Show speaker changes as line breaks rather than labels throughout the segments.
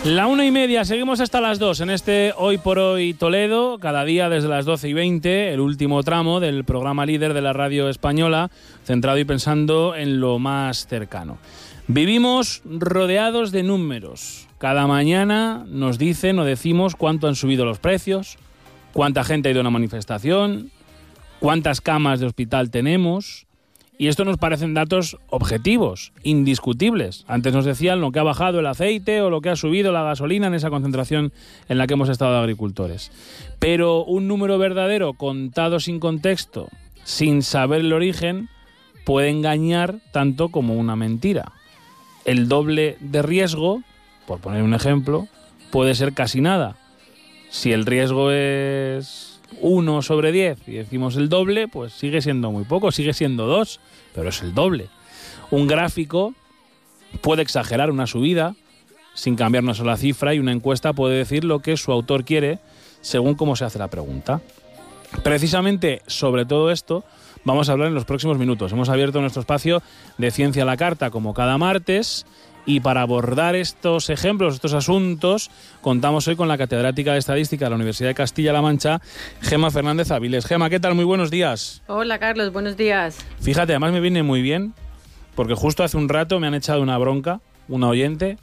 La 1:30, seguimos hasta las 2 en este Hoy por Hoy Toledo, cada día desde las 12:20, el último tramo del programa líder de la radio española, centrado y pensando en lo más cercano. Vivimos rodeados de números. Cada mañana nos dicen o decimos cuánto han subido los precios, cuánta gente ha ido a una manifestación, cuántas camas de hospital tenemos. Y esto nos parecen datos objetivos, indiscutibles. Antes nos decían lo que ha bajado el aceite o lo que ha subido la gasolina en esa concentración en la que hemos estado de agricultores. Pero un número verdadero contado sin contexto, sin saber el origen, puede engañar tanto como una mentira. El doble de riesgo, por poner un ejemplo, puede ser casi nada. Si el riesgo es 1 sobre 10 y decimos el doble, pues sigue siendo muy poco, sigue siendo 2, pero es el doble. Un gráfico puede exagerar una subida sin cambiar una sola cifra y una encuesta puede decir lo que su autor quiere según cómo se hace la pregunta. Precisamente sobre todo esto vamos a hablar en los próximos minutos. Hemos abierto nuestro espacio de Ciencia a la Carta como cada martes. Y para abordar estos ejemplos, estos asuntos, contamos hoy con la catedrática de Estadística de la Universidad de Castilla-La Mancha, Gemma Fernández Avilés. Gemma, ¿qué tal? Muy buenos días.
Hola, Carlos, buenos días.
Fíjate, además me viene muy bien, porque justo hace un rato me han echado una bronca, una oyente,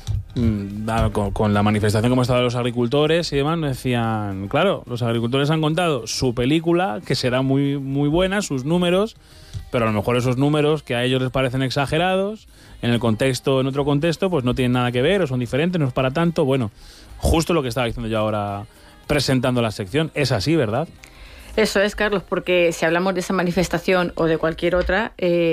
con la manifestación como estaban los agricultores y demás, nos decían, claro, los agricultores han contado su película, que será muy, muy buena, sus números, pero a lo mejor esos números que a ellos les parecen exagerados, en el contexto, en otro contexto, pues no tienen nada que ver o son diferentes, no es para tanto. Bueno, justo lo que estaba diciendo yo ahora presentando la sección, es así, ¿verdad?
Eso es, Carlos, porque si hablamos de esa manifestación o de cualquier otra,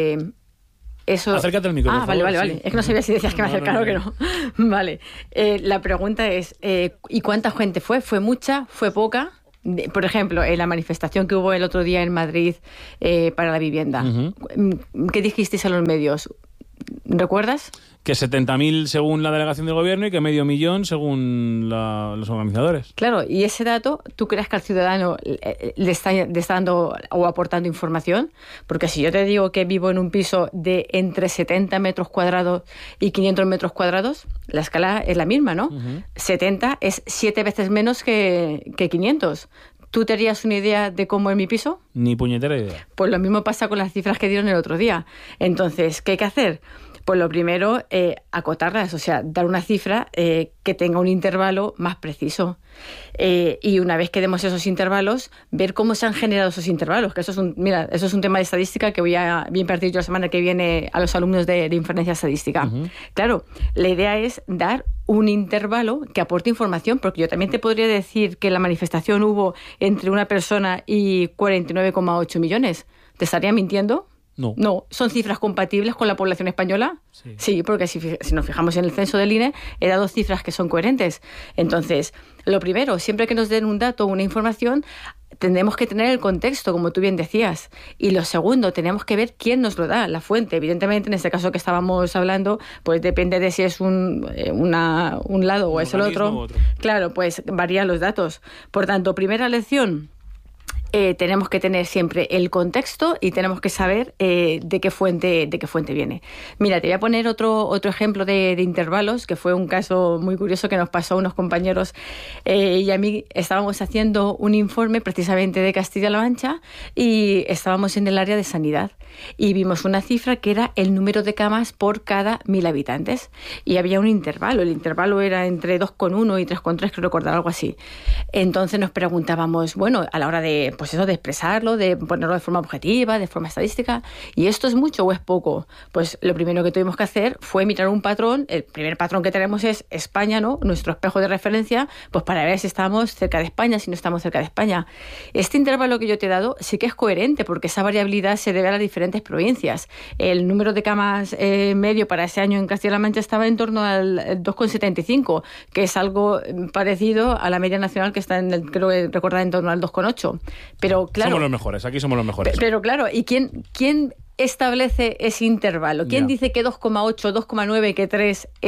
eso...
Acércate al micrófono.
Vale.
Sí.
Es que no sabía si decías que me acercara o que no. Vale. La pregunta es, ¿y cuánta gente fue? ¿Fue mucha? ¿Fue poca? Por ejemplo, en la manifestación que hubo el otro día en Madrid para la vivienda, ¿qué dijisteis a los medios? ¿Recuerdas?
Que 70.000 según la delegación del gobierno y que 500.000 según los organizadores.
Claro, y ese dato, ¿tú crees que al ciudadano le está dando o aportando información? Porque si yo te digo que vivo en un piso de entre 70 metros cuadrados y 500 metros cuadrados, la escala es la misma, ¿no? 70 es 7 veces menos que 500. ¿Tú te harías una idea de cómo es mi piso?
Ni puñetera idea.
Pues lo mismo pasa con las cifras que dieron el otro día. Entonces, ¿qué hay que hacer? Pues lo primero, acotarlas, o sea, dar una cifra que tenga un intervalo más preciso. Y una vez que demos esos intervalos, ver cómo se han generado esos intervalos. Que eso es un tema de estadística que voy a impartir yo la semana que viene a los alumnos de inferencia estadística. Claro, la idea es dar un intervalo que aporte información, porque yo también te podría decir que la manifestación hubo entre una persona y 49,8 millones. ¿Te estaría mintiendo? No. ¿Son cifras compatibles con la población española? Sí, porque si nos fijamos en el censo del INE, he dado cifras que son coherentes. Entonces, lo primero, siempre que nos den un dato o una información, tendremos que tener el contexto, como tú bien decías. Y lo segundo, tenemos que ver quién nos lo da, la fuente. Evidentemente, en este caso que estábamos hablando, pues depende de si es un lado o es el otro. Claro, pues varían los datos. Por tanto, primera lección... tenemos que tener siempre el contexto y tenemos que saber de qué fuente viene. Mira, te voy a poner otro ejemplo de intervalos, que fue un caso muy curioso que nos pasó a unos compañeros y a mí. Estábamos haciendo un informe precisamente de Castilla-La Mancha y estábamos en el área de sanidad y vimos una cifra que era el número de camas por cada 1.000 habitantes y había un intervalo. El intervalo era entre 2,1 y 3,3, creo recordar, algo así. Entonces nos preguntábamos, bueno, a la hora de expresarlo, de ponerlo de forma objetiva, de forma estadística, ¿y esto es mucho o es poco? Pues lo primero que tuvimos que hacer fue mirar un patrón. El primer patrón que tenemos es España, ¿no? Nuestro espejo de referencia, pues para ver si estamos cerca de España, si no estamos cerca de España. Este intervalo que yo te he dado sí que es coherente, porque esa variabilidad se debe a las diferentes provincias. El número de camas medio para ese año en Castilla-La Mancha estaba en torno al 2,75, que es algo parecido a la media nacional, que está creo que recordar, en torno al 2,8. Pero claro,
somos los mejores, aquí somos los mejores.
Pero claro, ¿y quién establece ese intervalo? ¿Quién dice que 2,8, 2,9, que 3 es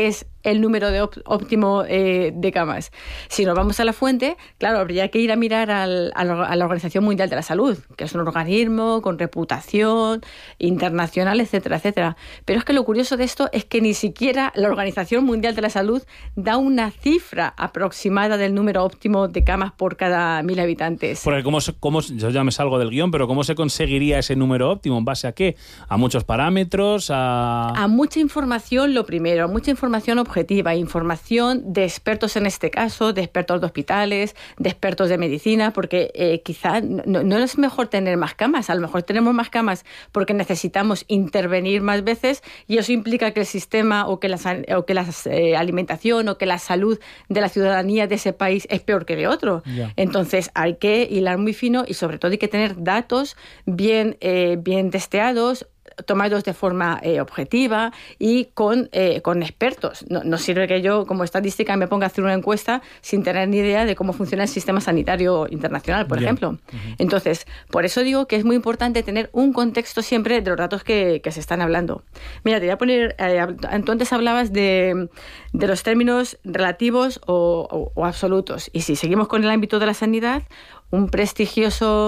el número óptimo de camas. Si nos vamos a la fuente, claro, habría que ir a mirar a la Organización Mundial de la Salud, que es un organismo con reputación internacional, etcétera, etcétera. Pero es que lo curioso de esto es que ni siquiera la Organización Mundial de la Salud da una cifra aproximada del número óptimo de camas por cada 1.000 habitantes.
Porque yo ya me salgo del guión, pero ¿cómo se conseguiría ese número óptimo? ¿En base a qué? ¿A muchos parámetros? ¿A mucha
información, lo primero, mucha información objetiva, información de expertos en este caso, de expertos de hospitales, de expertos de medicina, porque quizá no es mejor tener más camas, a lo mejor tenemos más camas porque necesitamos intervenir más veces y eso implica que el sistema o que la alimentación o que la salud de la ciudadanía de ese país es peor que de otro. Yeah. Entonces hay que hilar muy fino y sobre todo hay que tener datos bien testeados, tomados de forma objetiva y con expertos. No sirve que yo, como estadística, me ponga a hacer una encuesta sin tener ni idea de cómo funciona el sistema sanitario internacional, por ejemplo. Uh-huh. Entonces, por eso digo que es muy importante tener un contexto siempre de los datos que se están hablando. Mira, te voy a poner... tú antes hablabas de los términos relativos o absolutos. Y si seguimos con el ámbito de la sanidad, un prestigioso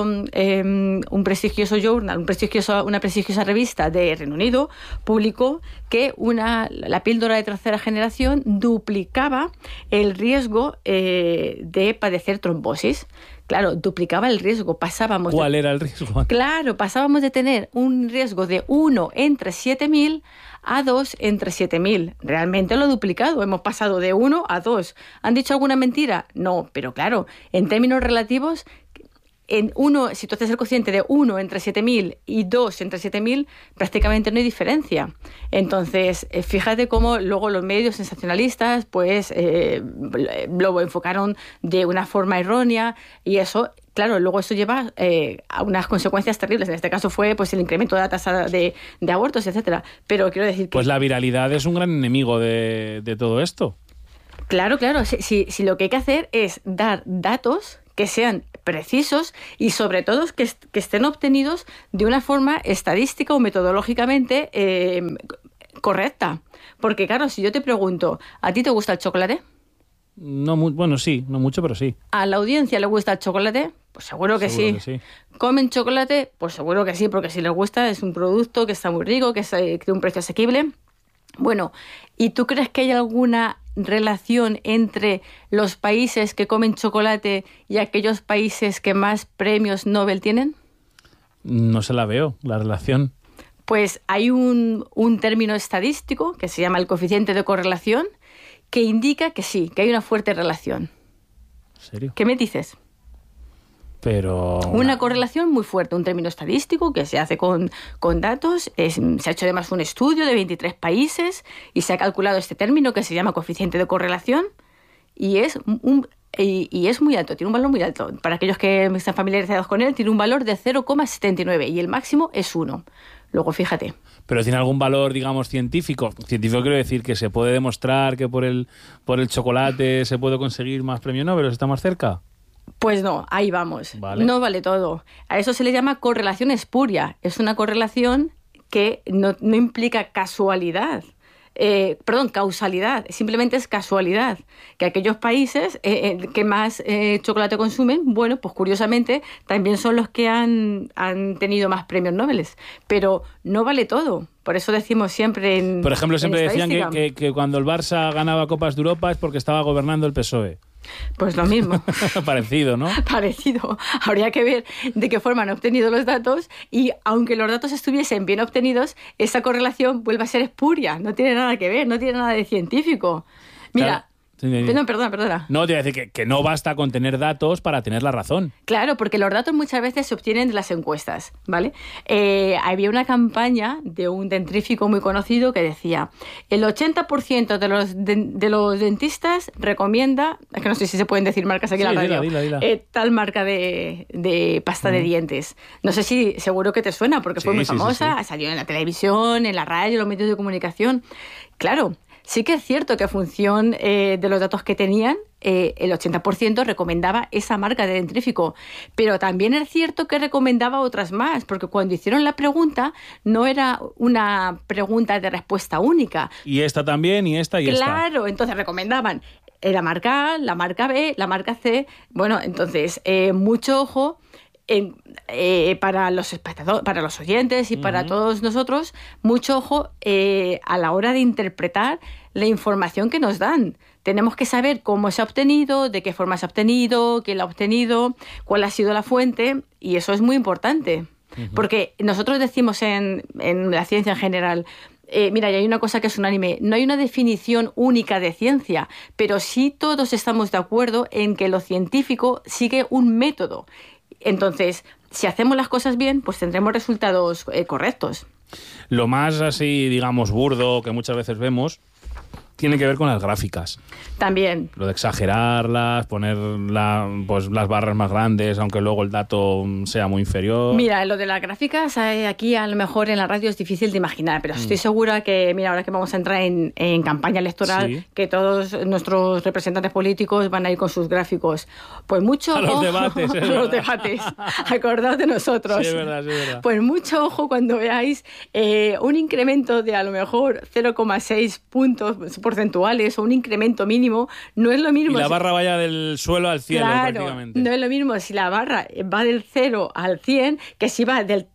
journal, una prestigiosa revista de Reino Unido publicó que la píldora de tercera generación duplicaba el riesgo de padecer trombosis. Claro, duplicaba el riesgo.
¿Cuál era el riesgo?
Claro, pasábamos de tener un riesgo de 1 entre 7.000 a 2 entre 7.000. Realmente lo he duplicado. Hemos pasado de 1 a 2. ¿Han dicho alguna mentira? No, pero claro, en términos relativos, si tú haces el cociente de 1 entre 7.000 y 2 entre 7.000, prácticamente no hay diferencia. Entonces, fíjate cómo luego los medios sensacionalistas pues lo enfocaron de una forma errónea y eso... Claro, luego eso lleva a unas consecuencias terribles. En este caso fue pues el incremento de la tasa de abortos, etcétera. Pero quiero decir que...
Pues la viralidad es un gran enemigo de todo esto.
Claro. Si lo que hay que hacer es dar datos que sean precisos y sobre todo que estén obtenidos de una forma estadística o metodológicamente correcta. Porque claro, si yo te pregunto, ¿a ti te gusta el chocolate?
Bueno, sí, no mucho, pero sí.
¿A la audiencia le gusta el chocolate? Pues seguro que sí. ¿Comen chocolate? Pues seguro que sí, porque si les gusta es un producto que está muy rico, que tiene un precio asequible. Bueno, ¿y tú crees que hay alguna relación entre los países que comen chocolate y aquellos países que más premios Nobel tienen?
No se la veo, la relación.
Pues hay un término estadístico que se llama el coeficiente de correlación que indica que sí, que hay una fuerte relación.
¿En serio?
¿Qué me dices?
Pero...
Una correlación muy fuerte, un término estadístico que se hace con datos. Se ha hecho además un estudio de 23 países y se ha calculado este término que se llama coeficiente de correlación y es muy alto, tiene un valor muy alto. Para aquellos que están familiarizados con él, tiene un valor de 0,79 y el máximo es 1. Luego, fíjate.
¿Pero tiene algún valor, digamos, científico? Científico quiero decir que se puede demostrar que por el chocolate se puede conseguir más premio Nobel, ¿está más cerca?
Pues no, ahí vamos.
Vale.
No vale todo. A eso se le llama correlación espuria. Es una correlación que no implica casualidad. Causalidad, simplemente es casualidad, que aquellos países que más chocolate consumen, bueno, pues curiosamente también son los que han tenido más premios Nobel, pero no vale todo. Por eso decimos siempre
por ejemplo, siempre decían que cuando el Barça ganaba Copas de Europa es porque estaba gobernando el PSOE.
Pues lo mismo.
Parecido, ¿no?
Parecido. Habría que ver de qué forma han obtenido los datos y aunque los datos estuviesen bien obtenidos, esa correlación vuelve a ser espuria. No tiene nada que ver, no tiene nada de científico. Mira...
Claro.
Perdona.
No, te voy a decir que no basta con tener datos para tener la razón.
Claro, porque los datos muchas veces se obtienen de las encuestas, ¿vale? Había una campaña de un dentrífico muy conocido que decía el 80% de los dentistas recomienda, es que no sé si se pueden decir marcas aquí en la radio,
dila.
Tal marca de pasta de dientes. No sé si seguro que te suena porque fue muy famosa, salió en la televisión, en la radio, en los medios de comunicación. Claro, Sí que es cierto que en función de los datos que tenían, el 80% recomendaba esa marca de dentrífico, pero también es cierto que recomendaba otras más, porque cuando hicieron la pregunta no era una pregunta de respuesta única.
Y esta también, y esta, y esta.
Claro, entonces recomendaban la marca A, la marca B, la marca C. Bueno, entonces, mucho ojo para los espectadores, para los oyentes y para todos nosotros, mucho ojo a la hora de interpretar la información que nos dan. Tenemos que saber cómo se ha obtenido, de qué forma se ha obtenido, quién la ha obtenido, cuál ha sido la fuente, y eso es muy importante. Porque nosotros decimos en la ciencia en general, mira, y hay una cosa que es unánime, no hay una definición única de ciencia, pero sí todos estamos de acuerdo en que lo científico sigue un método. Entonces, si hacemos las cosas bien, pues tendremos resultados correctos.
Lo más así, digamos, burdo que muchas veces vemos tiene que ver con las gráficas.
También.
Lo de exagerarlas, poner pues, las barras más grandes, aunque luego el dato sea muy inferior.
Mira, lo de las gráficas aquí a lo mejor en la radio es difícil de imaginar, pero estoy segura que, mira, ahora que vamos a entrar en campaña electoral, sí, que todos nuestros representantes políticos van a ir con sus gráficos. Pues mucho
ojo. A los debates,
a los debates. Acordaos de nosotros.
Sí, es verdad, sí, es verdad.
Pues mucho ojo cuando veáis un incremento de a lo mejor 0,6 puntos porcentuales o un incremento mínimo, no es lo mismo.
Y la barra vaya del suelo al cielo,
claro,
prácticamente.
No es lo mismo si la barra va del 0 al 100 que si va del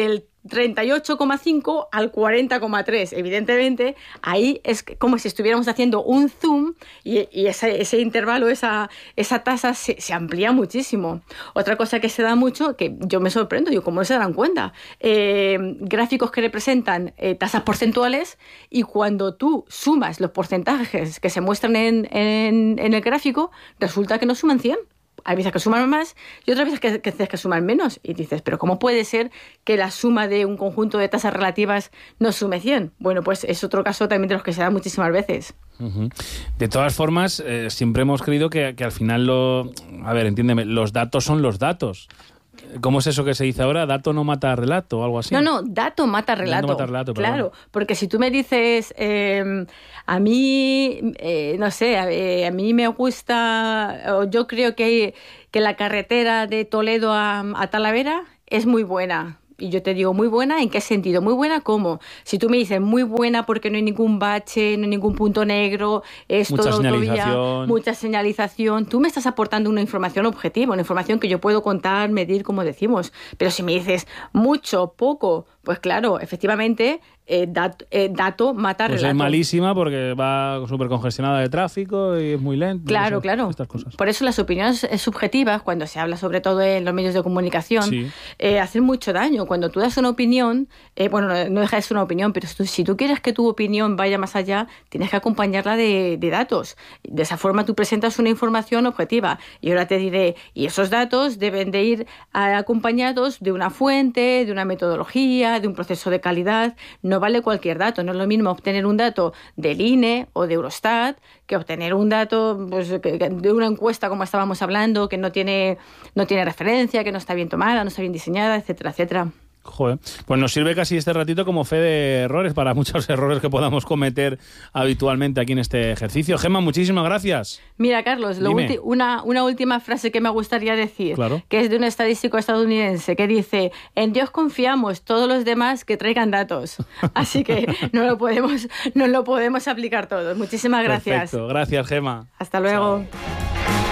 38,5 al 40,3. Evidentemente, ahí es como si estuviéramos haciendo un zoom y ese intervalo, esa tasa se amplía muchísimo. Otra cosa que se da mucho, que yo me sorprendo, digo, ¿cómo no se dan cuenta? Gráficos que representan tasas porcentuales, y cuando tú sumas los porcentajes que se muestran en el gráfico, resulta que no suman 100. Hay veces que suman más y otras veces que suman menos. Y dices, ¿pero cómo puede ser que la suma de un conjunto de tasas relativas no sume 100? Bueno, pues es otro caso también de los que se da muchísimas veces.
De todas formas, siempre hemos creído que al final, a ver, entiéndeme, los datos son los datos. ¿Cómo es eso que se dice ahora? ¿Dato no mata relato o algo así?
No, dato mata relato.
Dato mata relato,
claro, porque si tú me dices, a mí, no sé, a mí me gusta, o yo creo que la carretera de Toledo a Talavera es muy buena. Y yo te digo, ¿muy buena? ¿En qué sentido? ¿Muy buena cómo? Si tú me dices muy buena porque no hay ningún bache, no hay ningún punto negro, es
mucha
todo
señalización.
autovía, mucha señalización, tú me estás aportando una información objetiva, una información que yo puedo contar, medir, como decimos. Pero si me dices mucho, poco, pues claro, efectivamente, dato mata relato.
Pues es malísima porque va súper congestionada de tráfico y es muy lento.
Claro, claro.
Estas cosas.
Por eso las opiniones subjetivas, cuando se habla sobre todo en los medios de comunicación,
sí,
hacen mucho daño. Cuando tú das una opinión, bueno, no deja de ser una opinión, pero si tú quieres que tu opinión vaya más allá, tienes que acompañarla de datos. De esa forma tú presentas una información objetiva. Y ahora te diré, y esos datos deben de ir acompañados de una fuente, de una metodología, de un proceso de calidad. No vale cualquier dato. No es lo mismo obtener un dato del INE o de Eurostat que obtener un dato pues, de una encuesta, como estábamos hablando, que no tiene referencia, que no está bien tomada, no está bien diseñada, etcétera, etcétera.
Joder, pues nos sirve casi este ratito como fe de errores para muchos errores que podamos cometer habitualmente aquí en este ejercicio. Gemma, muchísimas gracias.
Mira, Carlos, una última frase que me gustaría decir,
claro,
que es de un estadístico estadounidense que dice, en Dios confiamos, todos los demás que traigan datos. Así que no lo podemos aplicar todos. Muchísimas gracias.
Perfecto, gracias, Gemma.
Hasta luego.
Chao.